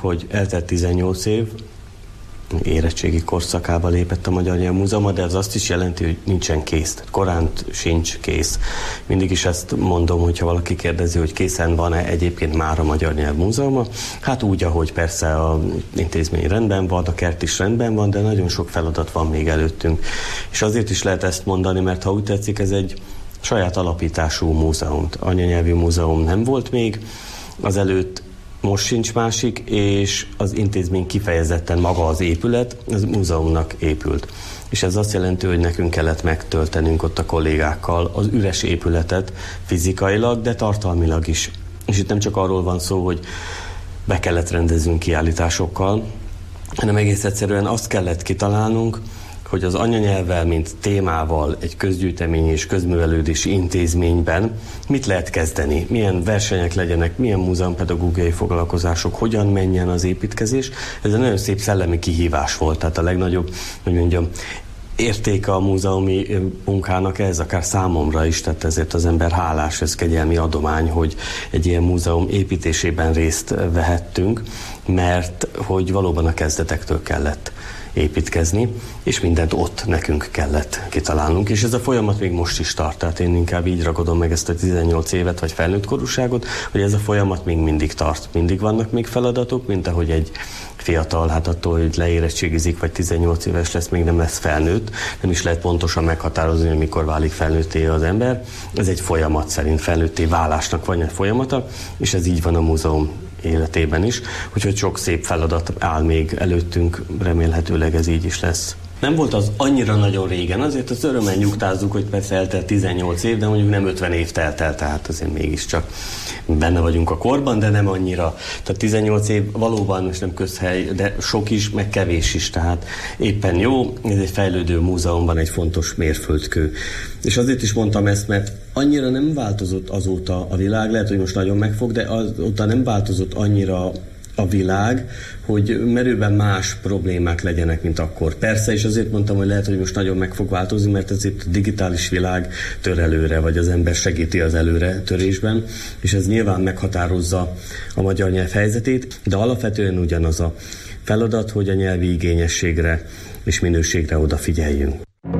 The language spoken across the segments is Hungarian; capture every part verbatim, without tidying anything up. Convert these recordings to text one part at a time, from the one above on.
hogy eltelt tizennyolc év, érettségi korszakába lépett a Magyar Nyelvmúzeum, de ez azt is jelenti, hogy nincsen kész. Korán sincs kész. Mindig is ezt mondom, hogyha valaki kérdezi, hogy készen van-e egyébként már a Magyar Nyelvmúzeuma. Hát úgy, ahogy persze az intézmény rendben van, a kert is rendben van, de nagyon sok feladat van még előttünk. És azért is lehet ezt mondani, mert ha úgy tetszik, ez egy saját alapítású múzeum. Anyanyelvű múzeum nem volt még, azelőtt most sincs másik, és az intézmény kifejezetten maga az épület, az múzeumnak épült. És ez azt jelenti, hogy nekünk kellett megtöltenünk ott a kollégákkal az üres épületet fizikailag, de tartalmilag is. És itt nem csak arról van szó, hogy be kellett rendeznünk kiállításokkal, hanem egész egyszerűen azt kellett kitalálnunk, hogy az anyanyelvvel, mint témával egy közgyűjtemény és közművelődési intézményben mit lehet kezdeni, milyen versenyek legyenek, milyen múzeumpedagógiai foglalkozások, hogyan menjen az építkezés. Ez egy nagyon szép szellemi kihívás volt, tehát a legnagyobb, hogy mondjam, értéke a múzeumi munkának ez, akár számomra is, tehát ezért az ember hálás, ez kegyelmi adomány, hogy egy ilyen múzeum építésében részt vehettünk, mert hogy valóban a kezdetektől kellett építkezni, és mindent ott nekünk kellett kitalálnunk, és ez a folyamat még most is tart, tehát én inkább így ragadom meg ezt a tizennyolc évet, vagy felnőtt korúságot, hogy ez a folyamat még mindig tart. Mindig vannak még feladatok, mint ahogy egy fiatal, hát attól, hogy leérettségizik, vagy tizennyolc éves lesz, még nem lesz felnőtt, nem is lehet pontosan meghatározni, hogy mikor válik felnőtté az ember. Ez egy folyamat szerint, felnőtté válásnak van egy folyamata, és ez így van a múzeum életében is, úgyhogy sok szép feladat áll még előttünk, remélhetőleg ez így is lesz. Nem volt az annyira nagyon régen, azért az örömmel nyugtázzuk, hogy persze eltelt tizennyolc év, de mondjuk nem ötven év telt el, tehát azért mégiscsak benne vagyunk a korban, de nem annyira. Tehát tizennyolc év valóban most nem közhely, de sok is, meg kevés is, tehát éppen jó, ez egy fejlődő múzeumban egy fontos mérföldkő. És azért is mondtam ezt, mert annyira nem változott azóta a világ, lehet, hogy most nagyon megfog, de azóta nem változott annyira a világ, hogy merőben más problémák legyenek, mint akkor. Persze, és azért mondtam, hogy lehet, hogy most nagyon meg fog változni, mert ezért a digitális világ tör előre, vagy az ember segíti az előre törésben, és ez nyilván meghatározza a magyar nyelv helyzetét, de alapvetően ugyanaz a feladat, hogy a nyelvi igényességre és minőségre odafigyeljünk.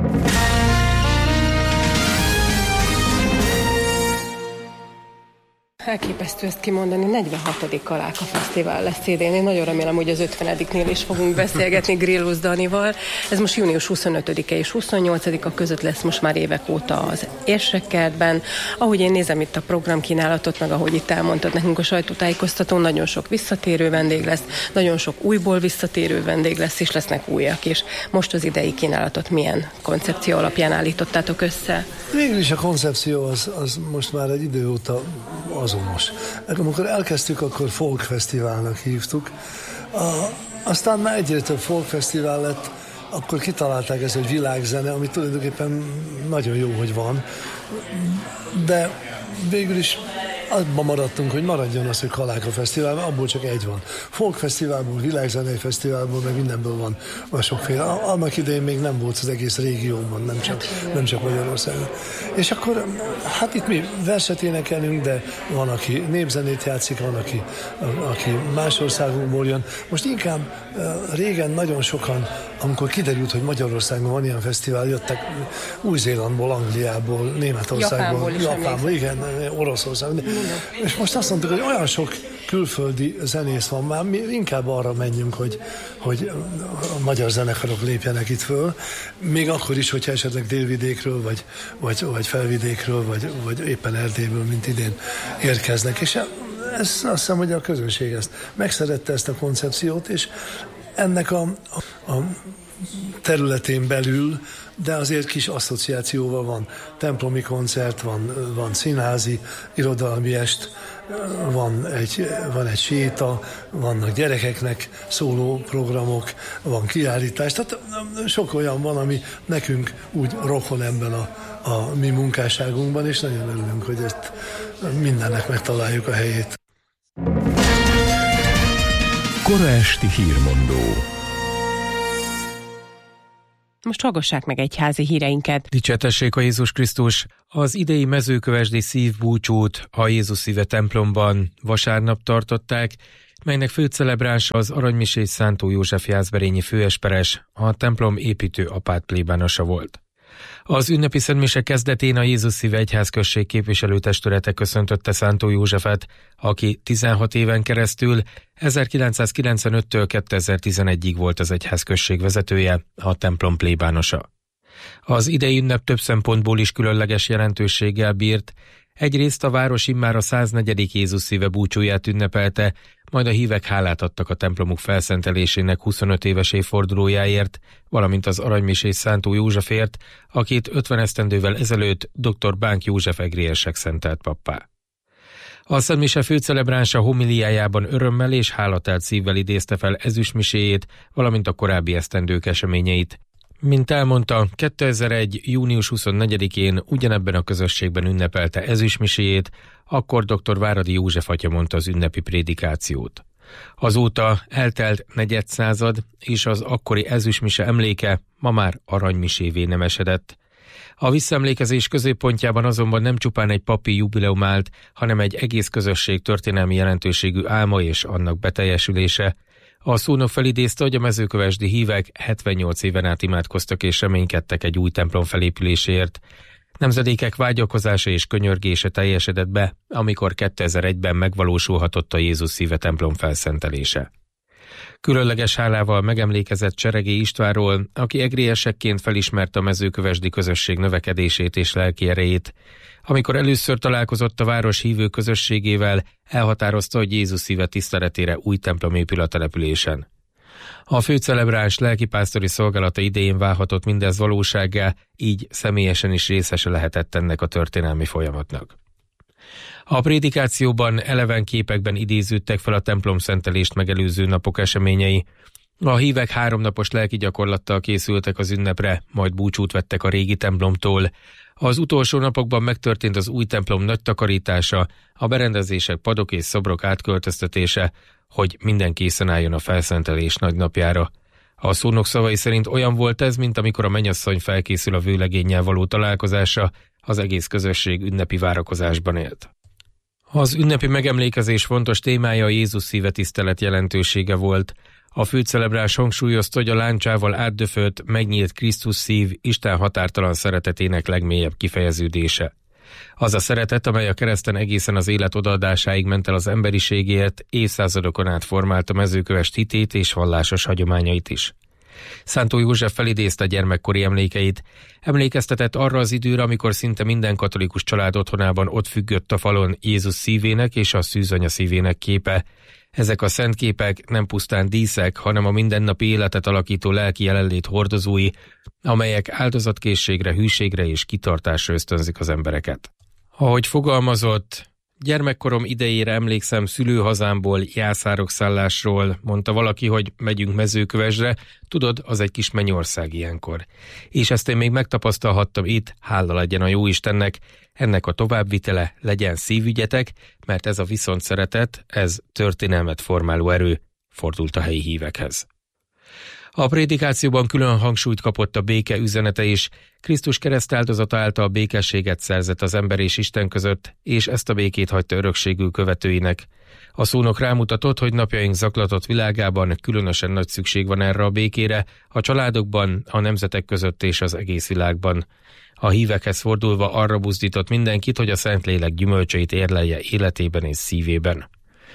Elképesztő ezt kimondani, negyvenhatodik Kaláka Fesztivál lesz idén. Én nagyon remélem, hogy az ötvenediknél is fogunk beszélgetni Grillus Danival. Ez most június huszonötödike és huszonnyolcadika között lesz most már évek óta az Érsekkertben. Ahogy én nézem itt a programkínálatot, meg ahogy itt elmondtad nekünk a sajtótájékoztatón, nagyon sok visszatérő vendég lesz, nagyon sok újból visszatérő vendég lesz, és lesznek újak is. Most az idei kínálatot milyen koncepció alapján állítottátok össze? Végül is a koncepció az, az most már egy idő óta azonos. Amikor elkezdtük, akkor folkfesztiválnak hívtuk. A, aztán már egyre több folkfesztivál lett, akkor kitalálták ezt, hogy világzene, ami tulajdonképpen nagyon jó, hogy van. De végül is abban maradtunk, hogy maradjon az, hogy Kaláka Fesztivál, abból csak egy van. Folkfesztiválból, világzenei fesztiválból, meg mindenből van, van sokféle. Annak idején még nem volt az egész régióban, nem csak, nem csak Magyarországon. És akkor, hát itt mi verset énekelünk, de van, aki népzenét játszik, van, aki, aki más országokból jön. Most inkább régen nagyon sokan, amikor kiderült, hogy Magyarországon van ilyen fesztivál, jöttek Új-Zélandból, Angliából, Németországból, Japánból, Japánból igen, Oroszországból. És most azt mondtuk, hogy olyan sok külföldi zenész van már, mi inkább arra menjünk, hogy, hogy a magyar zenekarok lépjenek itt föl, még akkor is, hogyha esetleg délvidékről, vagy, vagy, vagy felvidékről, vagy, vagy éppen Erdélyből, mint idén érkeznek. És ez, azt hiszem, hogy a közönség ezt megszerette, ezt a koncepciót, és ennek a, a, a területén belül, de azért kis asszociációval van templomi koncert, van, van színházi, irodalmi est, van egy, van egy séta, vannak gyerekeknek szóló programok, van kiállítás, tehát sok olyan van, ami nekünk úgy rokon ebben a, a mi munkásságunkban, és nagyon örülünk, hogy ezt mindennek megtaláljuk a helyét. Kora esti hírmondó. Most hallgassák meg egyházi híreinket. Dicsértessék a Jézus Krisztus! Az idei mezőkövesdi szívbúcsút a Jézus Szíve templomban vasárnap tartották. melynek főcelebránsa az aranymisés Szántó József jászberényi főesperes, a templom építő apát plébánosa volt. Az ünnepi szentmise kezdetén a Jézus Szíve Egyházközség képviselőtestülete köszöntötte Szántó Józsefet, aki tizenhat éven keresztül ezerkilencszázkilencvenöttől kétezer-tizenegyig volt az egyházközség vezetője, a templom plébánosa. Az idei ünnep több szempontból is különleges jelentőséggel bírt. Egyrészt a város immár a száznegyedik Jézus Szíve búcsúját ünnepelte, majd a hívek hálát adtak a templomuk felszentelésének huszonöt éves évfordulójáért, valamint az aranymisés Szántó Józsefért, akit ötven esztendővel ezelőtt dr. Bánk József egriesek szentelt pappá. A szentmise főcelebránsa homiliájában örömmel és hálatelt szívvel idézte fel ezüstmiséjét, valamint a korábbi esztendők eseményeit. Mint elmondta, kétezer-egy. június huszonnegyedikén ugyanebben a közösségben ünnepelte ezüstmiséjét, akkor dr. Váradi József atya mondta az ünnepi prédikációt. Azóta eltelt negyedszázad, és az akkori ezüstmise emléke ma már aranymisévé nemesedett. A visszaemlékezés középpontjában azonban nem csupán egy papi jubileum állt, hanem egy egész közösség történelmi jelentőségű álma és annak beteljesülése. A szónok felidézte, hogy a mezőkövesdi hívek hetvennyolc éven át imádkoztak és reménykedtek egy új templom felépüléséért. Nemzedékek vágyakozása és könyörgése teljesedett be, amikor kétezer-egyben megvalósulhatott a Jézus Szíve templom felszentelése. Különleges hálával megemlékezett Cseregé Istvánról, aki egriesekként felismerte a mezőkövesdi közösség növekedését és lelki erejét. Amikor először találkozott a város hívő közösségével, elhatározta, hogy Jézus Szíve tiszteletére új templom épül a településen. A főcelebráns lelkipásztori szolgálata idején válhatott mindez valósággá, így személyesen is részese lehetett ennek a történelmi folyamatnak. A prédikációban eleven képekben idéződtek fel a templom szentelést megelőző napok eseményei. A hívek háromnapos lelki gyakorlattal készültek az ünnepre, majd búcsút vettek a régi templomtól. Az utolsó napokban megtörtént az új templom nagy takarítása, a berendezések, padok és szobrok átköltöztetése, hogy minden készen álljon a felszentelés nagynapjára. A szónok szavai szerint olyan volt ez, mint amikor a mennyasszony felkészül a vőlegénnyel való találkozásra, az egész közösség ünnepi várakozásban élt. Az ünnepi megemlékezés fontos témája a Jézus Szíve tisztelet jelentősége volt. A főcelebrás hangsúlyozta, hogy a láncsával átdöfött, megnyílt Krisztus szív Isten határtalan szeretetének legmélyebb kifejeződése. Az a szeretet, amely a kereszten egészen az élet odaadásáig ment el az emberiségért, évszázadokon át formálta mezőkövest hitét és vallásos hagyományait is. Szántó József felidézte a gyermekkori emlékeit, emlékeztetett arra az időre, amikor szinte minden katolikus család otthonában ott függött a falon Jézus szívének és a szűzanya szívének képe. Ezek a szent képek nem pusztán díszek, hanem a mindennapi életet alakító lelki jelenlét hordozói, amelyek áldozatkészségre, hűségre és kitartásra ösztönzik az embereket. Ahogy fogalmazott, gyermekkorom idejére emlékszem szülőhazámból, jászárokszállásról, mondta valaki, hogy megyünk Mezőkövesdre, tudod, az egy kis mennyország ilyenkor. És ezt én még megtapasztalhattam itt, hála legyen a Jóistennek, ennek a továbbvitele legyen szívügyetek, mert ez a viszont szeretet, ez történelmet formáló erő, fordult a helyi hívekhez. A prédikációban külön hangsúlyt kapott a béke üzenete is. Krisztus keresztáldozata által békességet szerzett az ember és Isten között, és ezt a békét hagyta örökségül követőinek. A szónok rámutatott, hogy napjaink zaklatott világában különösen nagy szükség van erre a békére, a családokban, a nemzetek között és az egész világban. A hívekhez fordulva arra buzdított mindenkit, hogy a Szentlélek gyümölcseit érlelje életében és szívében.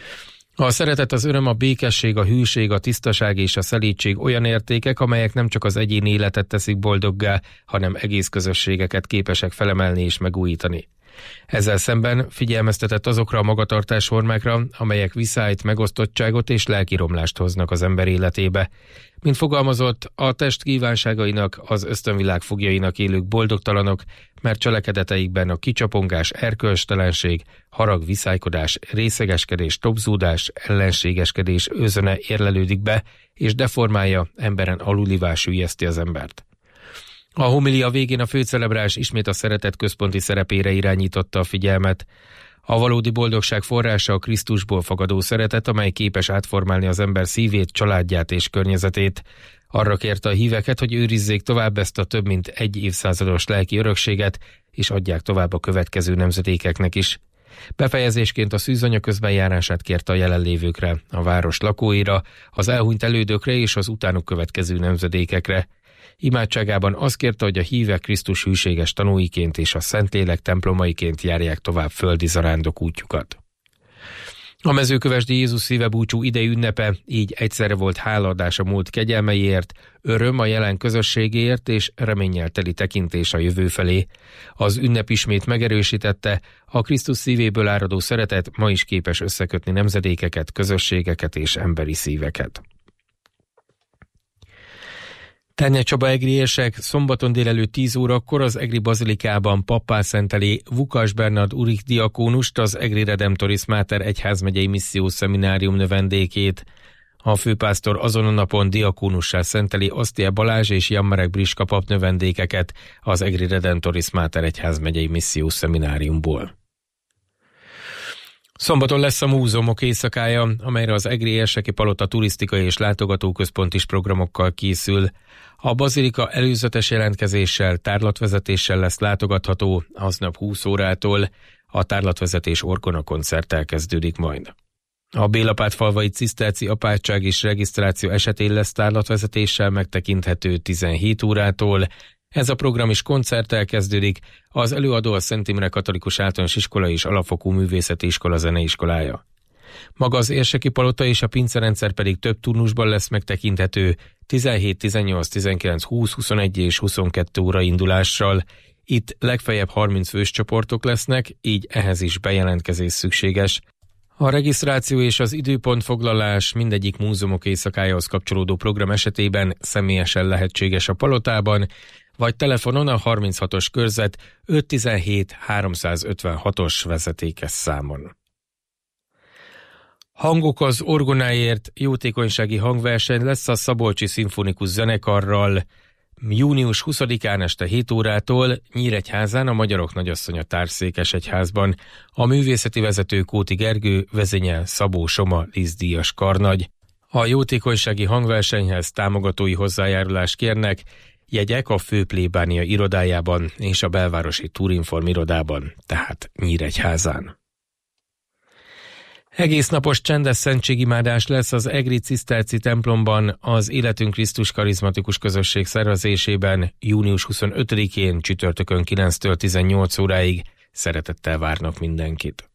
A szeretet, az öröm, a békesség, a hűség, a tisztaság és a szelídség olyan értékek, amelyek nem csak az egyéni életet teszik boldoggá, hanem egész közösségeket képesek felemelni és megújítani. Ezzel szemben figyelmeztetett azokra a magatartásformákra, amelyek viszályt, megosztottságot és lelkiromlást hoznak az ember életébe. Mint fogalmazott, a test kívánságainak, az ösztönvilág fogjainak élők boldogtalanok, mert cselekedeteikben a kicsapongás, erkölcstelenség, harag, viszálykodás, részegeskedés, tobzódás, ellenségeskedés özöne érlelődik be, és deformálja, emberen alulivá süllyeszti az embert. A homilia végén a főcelebrás ismét a szeretet központi szerepére irányította a figyelmet. A valódi boldogság forrása a Krisztusból fakadó szeretet, amely képes átformálni az ember szívét, családját és környezetét. Arra kérte a híveket, hogy őrizzék tovább ezt a több mint egy évszázados lelki örökséget, és adják tovább a következő nemzedékeknek is. Befejezésként a szűzanya közbenjárását kérte a jelenlévőkre, a város lakóira, az elhunyt elődökre és az utánuk következő nemzedékekre. Imádságában azt kérte, hogy a hívek Krisztus hűséges tanúiként és a Szentlélek templomaiként járják tovább földi zarándok útjukat. A mezőkövesdi Jézus szíve búcsú idei ünnepe így egyszerre volt hálaadás a múlt kegyelmeiért, öröm a jelen közösségéért és reménnyel teli tekintés a jövő felé. Az ünnep ismét megerősítette, a Krisztus szívéből áradó szeretet ma is képes összekötni nemzedékeket, közösségeket és emberi szíveket. Ternye Csaba egriések szombaton délelőtt tíz órakor az Egri Bazilikában pappá szenteli Vukas Bernard Urik diakónust, az Egri Redemptoris Mater egyházmegyei missziós szeminárium növendékét. A főpásztor azon a napon diakónussá szenteli Osztia Balázs és Jammarek Briska pap növendékeket az Egri Redemptoris Mater egyházmegyei missziós szemináriumból. Szombaton lesz a múzeumok éjszakája, amelyre az Egri Érseki Palota turisztikai és látogatóközpont is programokkal készül. A bazilika előzetes jelentkezéssel, tárlatvezetéssel lesz látogatható, aznap húsz órától, a tárlatvezetés orgona koncerttel kezdődik majd. A Bélapátfalvai Ciszterci apátság és regisztráció esetén lesz tárlatvezetéssel megtekinthető tizenhét órától, ez a program is koncerttel kezdődik, az előadó a Szent Imre Katolikus Általános Iskola és Alapfokú Művészeti Iskola zeneiskolája. Maga az Érseki Palota és a pincerendszer pedig több turnusban lesz megtekinthető, tizenhét, tizennyolc, tizenkilenc, húsz, huszonegy és huszonkettő óra indulással. Itt legfeljebb harminc fős csoportok lesznek, így ehhez is bejelentkezés szükséges. A regisztráció és az időpontfoglalás mindegyik múzeumok éjszakájához kapcsolódó program esetében személyesen lehetséges a Palotában, vagy telefonon a harminchatos körzet ötszáztizenhét háromszázötvenhatos vezetékes számon. Hangok az orgonáért jótékonysági hangverseny lesz a Szabolcsi Szimfonikus Zenekarral június huszadikán este hét órától Nyíregyházán a Magyarok Nagyasszonya Társszékesegyházban. A művészeti vezető Kóti Gergő, vezényel Szabó Soma díszdíjas karnagy. A jótékonysági hangversenyhez támogatói hozzájárulást kérnek, jegyek a Fő Plébánia irodájában és a belvárosi Turinform irodában, tehát Nyíregyházán. Egésznapos csendes szentségimádás lesz az Egri Ciszterci templomban az Életünk Krisztus karizmatikus közösség szervezésében június huszonötödikén csütörtökön kilenctől tizennyolc óráig. Szeretettel várnak mindenkit.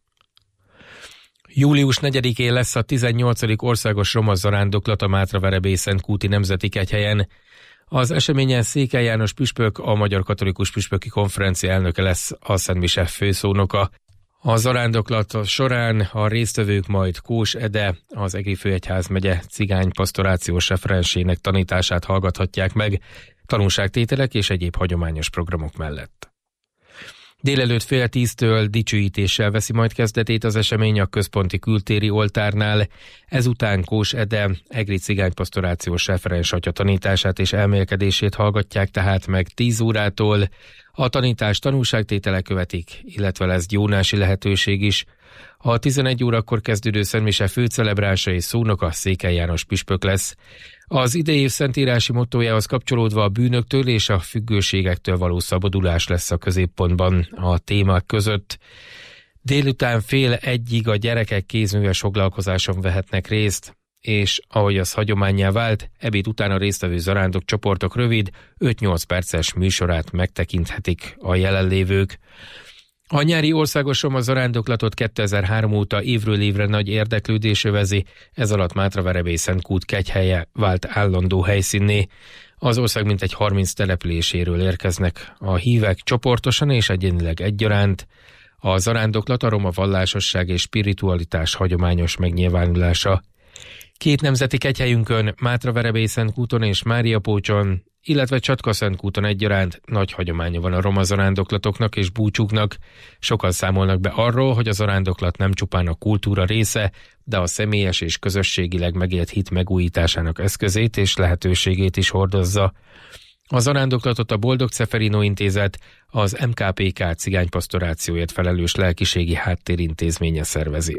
július negyedikén lesz a tizennyolcadik országos roma zarándoklat a Mátraverebélye-Szentkúti Nemzeti Kegyhelyen. Az eseményen Székely János püspök, a Magyar Katolikus Püspöki Konferencia elnöke lesz a Szent Mise főszónoka. A zarándoklat során a résztvevők majd Kós Ede, az Egri Főegyházmegye cigány pastorációs referensének tanítását hallgathatják meg, tanúságtételek és egyéb hagyományos programok mellett. Délelőtt fél tíztől dicsőítéssel veszi majd kezdetét az esemény a központi kültéri oltárnál, ezután Kós Ede, Egri cigánypastorációs referens atya tanítását és elmélkedését hallgatják tehát meg tíz órától, a tanítás tanúságtétele követik, illetve lesz gyónási lehetőség is. A tizenegy órakor kezdődő Szentmise főcelebrása és szónoka Székely János püspök lesz. Az idei év szentírási mottójához kapcsolódva a bűnöktől és a függőségektől való szabadulás lesz a középpontban a témák között. Délután fél egyig a gyerekek kézműves foglalkozáson vehetnek részt, és ahogy az hagyománnyá vált, ebéd után a résztvevő zarándok csoportok rövid, öt-nyolc perces műsorát megtekinthetik a jelenlévők. A nyári országos roma zarándoklatot kétezer-három óta évről évre nagy érdeklődés övezi, ez alatt Mátraverebélye-Szentkút kegyhelye vált állandó helyszínné. Az ország mintegy harminc településéről érkeznek a hívek csoportosan és egyénileg egyaránt. A zarándoklat a roma vallásosság és spiritualitás hagyományos megnyilvánulása. Két nemzeti kegyhelyünkön, Mátraverebélye-Szentkúton és Máriapócson, illetve Csatka-Szentkúton egyaránt nagy hagyománya van a roma zarándoklatoknak és búcsúknak. Sokan számolnak be arról, hogy a zarándoklat nem csupán a kultúra része, de a személyes és közösségileg megélt hit megújításának eszközét és lehetőségét is hordozza. A zarándoklatot a Boldog Ceferino Intézet, az em ká pé ká cigánypastorációért felelős lelkiségi háttérintézménye szervezi.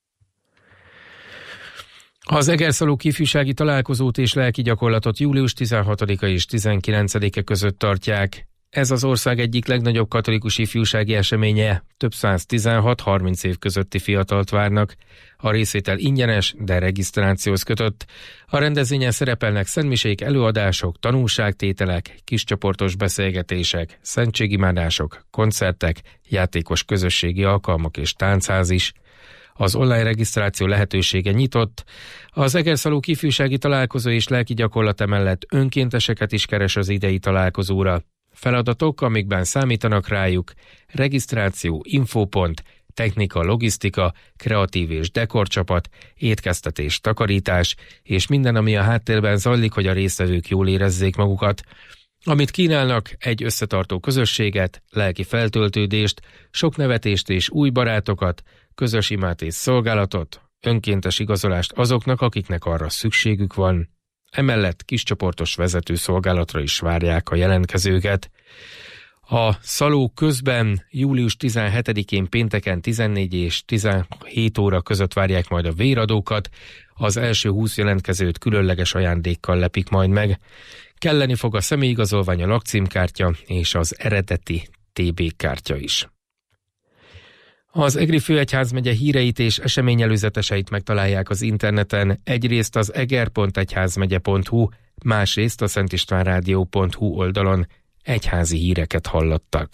Az Egerszalók ifjúsági találkozót és lelki gyakorlatot július tizenhatodika és tizenkilencedike között tartják. Ez az ország egyik legnagyobb katolikus ifjúsági eseménye, több száz tizenhat harminc év közötti fiatalt várnak. A részvétel ingyenes, de regisztrációhoz kötött. A rendezvényen szerepelnek szentmisék, előadások, tanúságtételek, kiscsoportos beszélgetések, szentségimádások, koncertek, játékos közösségi alkalmak és táncház is. Az online regisztráció lehetősége nyitott. Az Egerszalók ifjúsági találkozó és lelki gyakorlat mellett önkénteseket is keres az idei találkozóra. Feladatok, amikben számítanak rájuk: regisztráció, infópont, technika, logisztika, kreatív és dekorcsapat, étkeztetés, takarítás, és minden, ami a háttérben zajlik, hogy a résztvevők jól érezzék magukat. Amit kínálnak, egy összetartó közösséget, lelki feltöltődést, sok nevetést és új barátokat, közös imát és szolgálatot, önkéntes igazolást azoknak, akiknek arra szükségük van. Emellett kiscsoportos vezetőszolgálatra is várják a jelentkezőket. A Szaló közben július tizenhetedikén pénteken tizennégy és tizenhét óra között várják majd a véradókat. Az első húsz jelentkezőt különleges ajándékkal lepik majd meg. Kelleni fog a személyigazolvány, a lakcímkártya és az eredeti té bé kártya is. Az Egri főegyházmegye híreit és eseményelőzeteseit megtalálják az interneten, egyrészt az eger pont egyházmegye pont hu, másrészt a szentistvánrádió pont hu oldalon. Egyházi híreket hallottak.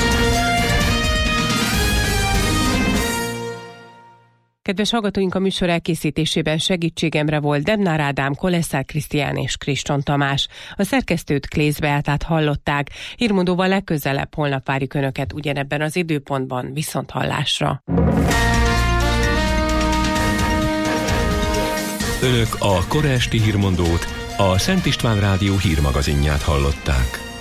Kedves hallgatóink, a műsor elkészítésében segítségemre volt Demnár Ádám, Koleszár Krisztián és Kriston Tamás. A szerkesztőt Klész Beátát hallották. Hírmondóval legközelebb holnap várjuk Önöket ugyanebben az időpontban. Viszonthallásra. Önök a kora esti hírmondót, a Szent István Rádió hírmagazinját hallották.